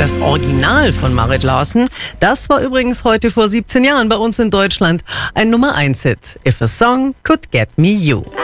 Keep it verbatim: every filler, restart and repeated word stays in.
Das Original von Marit Larsen, das war übrigens heute vor siebzehn Jahren bei uns in Deutschland ein Nummer eins Hit. If a Song Could Get Me You.